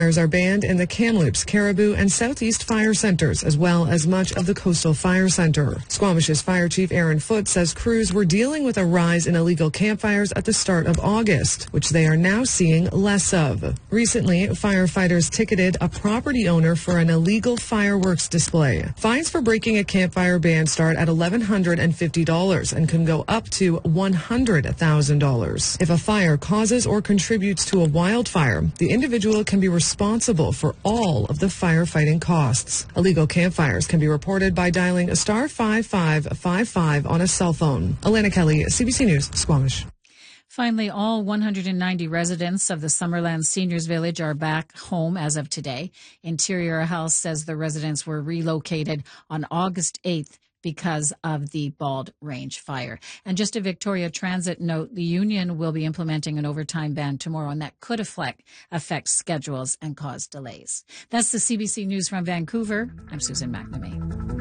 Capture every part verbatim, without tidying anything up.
Fires are banned in the Kamloops, Caribou, and Southeast fire centers, as well as much of the Coastal Fire Center. Squamish's Fire Chief Aaron Foote says crews were dealing with a rise in illegal campfires at the start of August, which they are now seeing less of. Recently, firefighters ticketed a property owner for an illegal fireworks display. Fines for breaking a campfire ban start at one thousand one hundred fifty dollars and can go up to one hundred thousand dollars. If a fire causes or contributes to a wildfire, the individual can be responsible responsible for all of the firefighting costs. Illegal campfires can be reported by dialing star five five five five on a cell phone. Alana Kelly, C B C News, Squamish. Finally, all one hundred ninety residents of the Summerland Seniors Village are back home as of today. Interior Health says the residents were relocated on August eighth because of the Bald Range fire. And just a Victoria Transit note, the union will be implementing an overtime ban tomorrow, and that could affect, affect schedules and cause delays. That's the C B C News from Vancouver. I'm Susan McNamee.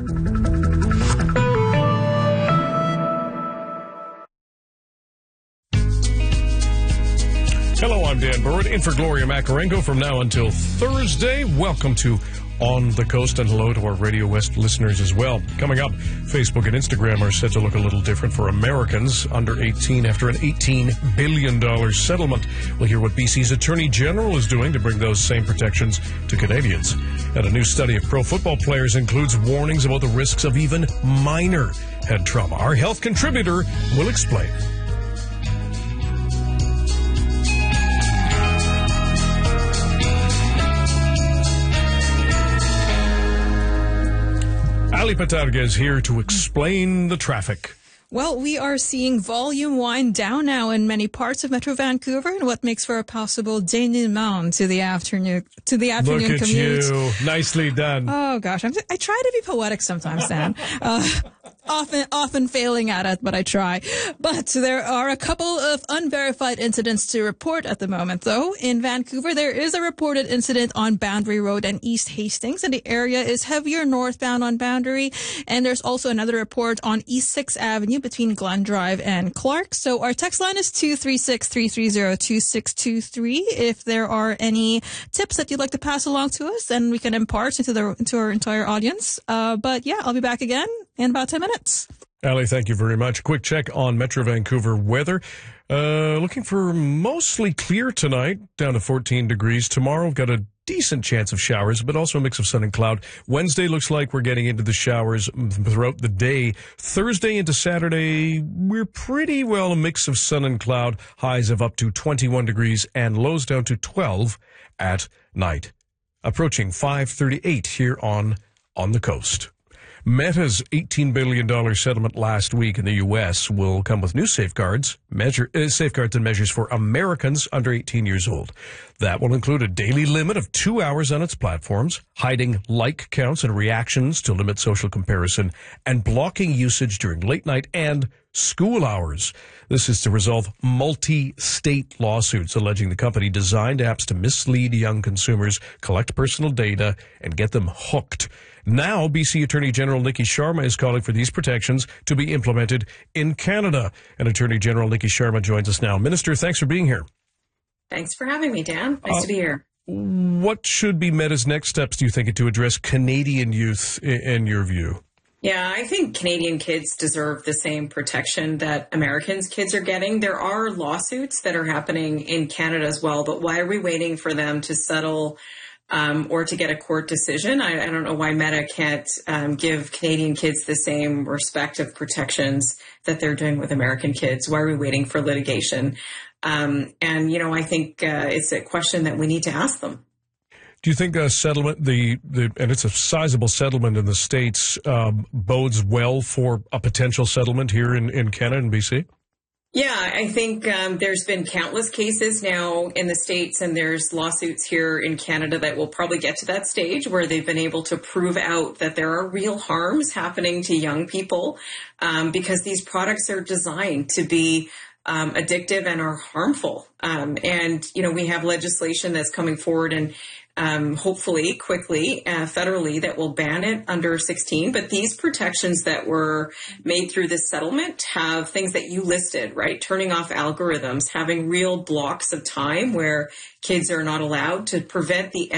Hello, I'm Dan Burwood, in for Gloria Macarenko from now until Thursday. Welcome to On the Coast, and hello to our Radio West listeners as well. Coming up, Facebook and Instagram are set to look a little different for Americans under eighteen after an eighteen billion dollars settlement. We'll hear what B C's Attorney General is doing to bring those same protections to Canadians. And a new study of pro football players includes warnings about the risks of even minor head trauma. Our health contributor will explain. Ali Patarga is here to explain the traffic. Well, we are seeing volume wind down now in many parts of Metro Vancouver, and what makes for a possible denouement to the afternoon to the afternoon Look at commute. you, nicely done. Oh gosh, I'm, I try to be poetic sometimes, Dan. Uh, often, often failing at it, but I try. But there are a couple of unverified incidents to report at the moment, though. In Vancouver, there is a reported incident on Boundary Road and East Hastings, and the area is heavier northbound on Boundary. And there's also another report on East sixth Avenue between Glen Drive and Clark. So our text line is two three six, three three zero, two six two three. If there are any tips that you'd like to pass along to us, then we can impart into the into our entire audience. Uh, but yeah, I'll be back again in about ten minutes. Ali, thank you very much. Quick check on Metro Vancouver weather. Uh, looking for mostly clear tonight, down to fourteen degrees. Tomorrow, we've got a decent chance of showers, but also a mix of sun and cloud. Wednesday looks like we're getting into the showers throughout the day. Thursday into Saturday, we're pretty well a mix of sun and cloud. Highs of up to twenty-one degrees and lows down to twelve at night. Approaching five thirty-eight here on On the Coast. Meta's eighteen billion dollars settlement last week in the U S will come with new safeguards, measure, uh, safeguards and measures for Americans under eighteen years old. That will include a daily limit of two hours on its platforms, hiding like counts and reactions to limit social comparison, and blocking usage during late night and school hours. This is to resolve multi-state lawsuits alleging the company designed apps to mislead young consumers, collect personal data, and get them hooked. Now, B C Attorney General Nikki Sharma is calling for these protections to be implemented in Canada. And Attorney General Nikki Sharma joins us now. Minister, thanks for being here. Thanks for having me, Dan. Nice uh, to be here. What should be Meta's next steps, do you think, to address Canadian youth in, in your view? Yeah, I think Canadian kids deserve the same protection that Americans' kids are getting. There are lawsuits that are happening in Canada as well, but why are we waiting for them to settle Um, or to get a court decision? I, I don't know why Meta can't um, give Canadian kids the same respective protections that they're doing with American kids. Why are we waiting for litigation? Um, and, you know, I think uh, it's a question that we need to ask them. Do you think a settlement, the, the and it's a sizable settlement in the States, um, bodes well for a potential settlement here in, in Canada and B C? Yeah, I think um, there's been countless cases now in the States, and there's lawsuits here in Canada that will probably get to that stage where they've been able to prove out that there are real harms happening to young people um, because these products are designed to be um, addictive and are harmful. Um, and, you know, we have legislation that's coming forward and Um, hopefully quickly, uh, federally, that will ban it under sixteen. But these protections that were made through this settlement have things that you listed, right? Turning off algorithms, having real blocks of time where kids are not allowed to prevent the